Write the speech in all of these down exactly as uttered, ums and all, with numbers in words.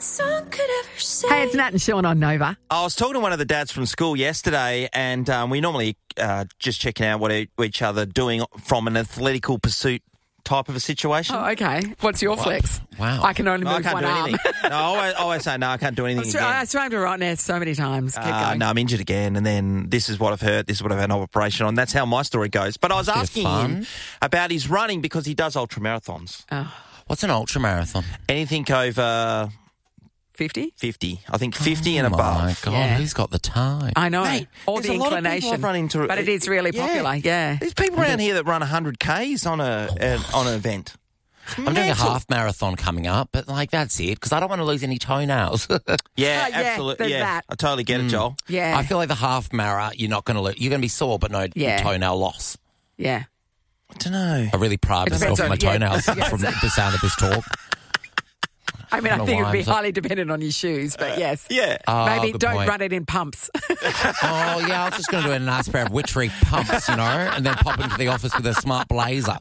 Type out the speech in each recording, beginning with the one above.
song could ever say. Hey, it's Nat and Sean on Nova. I was talking to one of the dads from school yesterday, and um, we normally uh, just checking out what e- each other doing from an athletical pursuit type of a situation. Oh, okay. What's your flex? Wow. I can only No, I move can't one do arm. anything. No, I always, always say, no, I can't do anything I again. was trying to right now so many times. Keep Uh, going. no, I'm injured again, and then this is what I've heard, this is what I've had an operation on. That's how my story goes. But I was Bit of asking fun. him about his running because he does ultra marathons. Oh, What's an ultra marathon? Anything over fifty? fifty. I think fifty and Oh, above. my God, Yeah. who's got the time? I know. Mate, or there's the a lot of people inclination. I've run into- but it is really Yeah. popular, yeah. There's people around here that run one hundred kays on a, a on an event. I'm doing a Mental. half marathon coming up, but like that's it because I don't want to lose any toenails. Yeah, Oh, yeah, absolutely. there's Yeah, that. I totally get it, Joel. Yeah. I feel like the half mara, you're not going to lose. You're going to be sore, but no Yeah. toenail loss. yeah. I don't know. I really pride It myself depends on my on- yeah. toenails Yes. from the sound of this talk. I mean, I, don't know think it why would be I'm so- highly dependent on your shoes, but yes. Yeah. Oh, Maybe good don't point. run it in pumps. Oh, yeah, I was just going to do a nice pair of Witchery pumps, you know, and then pop into the office with a smart blazer.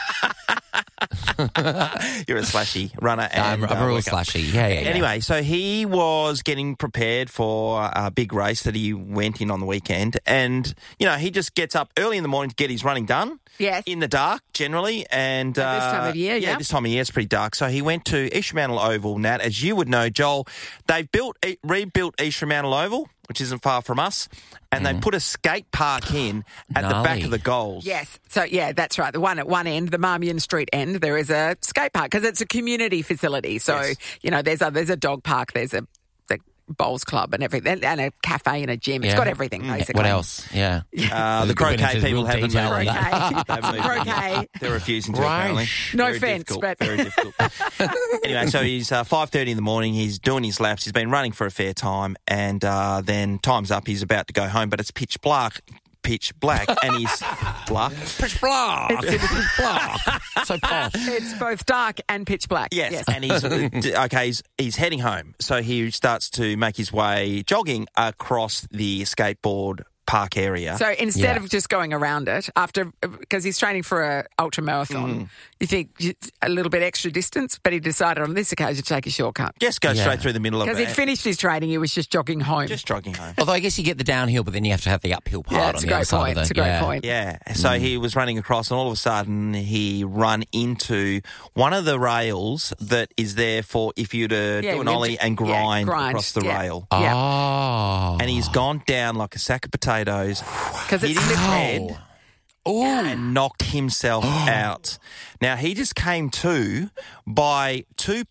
You're a slashy runner. I'm, And, I'm uh, a real worker. slashy. Yeah, yeah, yeah. Anyway, so he was getting prepared for a big race that he went in on the weekend. And, you know, he just gets up early in the morning to get his running done. Yes. In the dark, generally. And At this uh, time of year, yeah. yeah. this time of year, it's pretty dark. So he went to East Fremantle Oval, Nat. As you would know, Joel, they've built, rebuilt East Fremantle Oval, which isn't far from us, and they put a skate park in at the back Gnarly. of the goals. Yes. So, yeah, that's right. The one at one end, the Marmion Street end, there is a skate park because it's a community facility. So, Yes. you know, there's a there's a dog park, there's a the bowls club and everything, and a cafe and a gym. It's Yeah. got everything, basically. What else? Yeah. Uh, the We've been croquet into people real haven't detail moved. on that. Croquet. They haven't moved Croquet. yet. They're refusing to, Right. apparently. No Very offence, difficult, but- Very difficult. Anyway, so he's uh, five thirty in the morning. He's doing his laps. He's been running for a fair time. And uh, then time's up. He's about to go home, but it's pitch black. Pitch black. And he's black. Pitch black. Pitch black. So posh. It's both dark and pitch black. Yes, and he's okay. He's, he's heading home, so he starts to make his way jogging across the skateboard park area. So instead Yeah. of just going around it, after because he's training for a ultra marathon, Mm. you think a little bit extra distance, but he decided on this occasion to take a shortcut just go Yeah. straight through the middle of because it. he'd finished his training. He was just jogging home. Just jogging home. Although I guess you get the downhill, but then you have to have the uphill part yeah, on it's a the other great side point. of the It's a great yeah. point. Yeah, so he was running across, and all of a sudden he run into one of the rails that is there for if you to Yeah, do an you ollie have to- and yeah, grind, grind, across the yeah. rail. Yeah. Oh. And he's gone down like a sack of potatoes, Because hit it's his slippery. head, and knocked himself out. Now, he just came to by two